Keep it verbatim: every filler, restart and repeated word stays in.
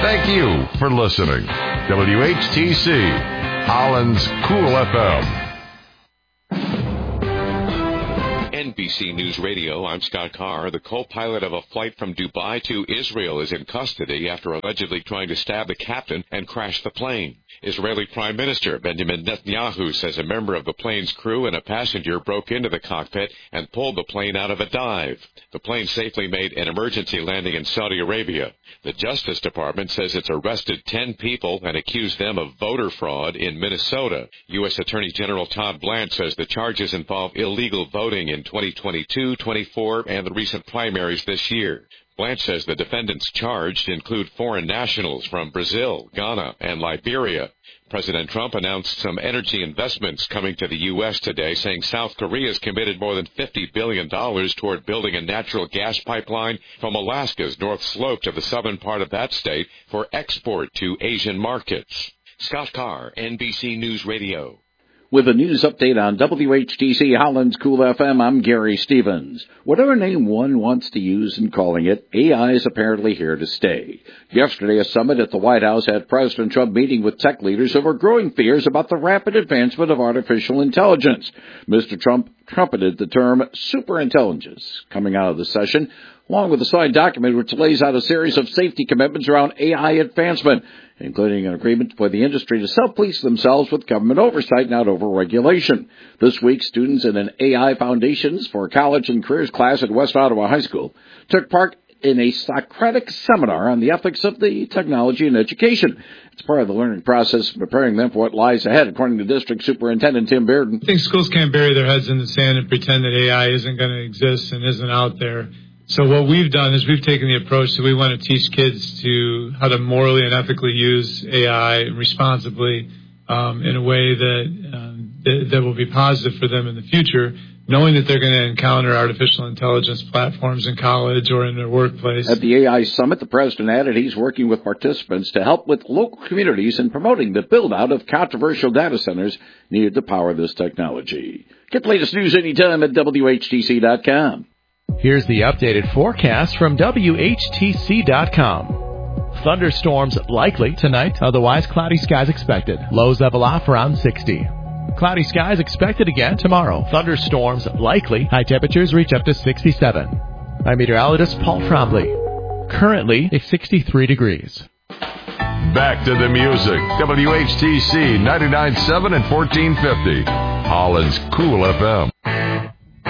thank you for listening. W H T C, Holland's Cool F M. N B C News Radio, I'm Scott Carr. The co-pilot of a flight from Dubai to Israel is in custody after allegedly trying to stab the captain and crash the plane. Israeli Prime Minister Benjamin Netanyahu says a member of the plane's crew and a passenger broke into the cockpit and pulled the plane out of a dive. The plane safely made an emergency landing in Saudi Arabia. The Justice Department says it's arrested ten people and accused them of voter fraud in Minnesota. U S Attorney General Todd Blanche says the charges involve illegal voting in twenty twenty-two, twenty-four, and the recent primaries this year. Blanche says the defendants charged include foreign nationals from Brazil, Ghana, and Liberia. President Trump announced some energy investments coming to the U S today, saying South Korea has committed more than fifty billion dollars toward building a natural gas pipeline from Alaska's North Slope to the southern part of that state for export to Asian markets. Scott Carr, N B C News Radio. With a news update on W H T C Holland's Cool F M, I'm Gary Stevens. Whatever name one wants to use in calling it, A I is apparently here to stay. Yesterday, a summit at the White House had President Trump meeting with tech leaders over growing fears about the rapid advancement of artificial intelligence. Mister Trump trumpeted the term superintelligence coming out of the session, along with a signed document which lays out a series of safety commitments around A I advancement, including an agreement for the industry to self-police themselves with government oversight, not over-regulation. This week, students in an A I Foundations for College and Careers class at West Ottawa High School took part in a Socratic seminar on the ethics of the technology in education. It's part of the learning process, preparing them for what lies ahead, according to District Superintendent Tim Bearden. I think schools can't bury their heads in the sand and pretend that A I isn't going to exist and isn't out there. So what we've done is we've taken the approach that we want to teach kids to how to morally and ethically use A I responsibly um, in a way that, um, that that will be positive for them in the future, knowing that they're going to encounter artificial intelligence platforms in college or in their workplace. At the A I Summit, the president added he's working with participants to help with local communities in promoting the build-out of controversial data centers needed to power this technology. Get the latest news anytime at W H T C dot com. Here's the updated forecast from W H T C dot com. Thunderstorms likely tonight, otherwise cloudy skies expected. Lows level off around sixty. Cloudy skies expected again tomorrow. Thunderstorms likely. High temperatures reach up to sixty-seven. I'm meteorologist Paul Trombley. Currently, it's sixty-three degrees. Back to the music. W H T C ninety-nine point seven and fourteen fifty. Holland's Cool F M.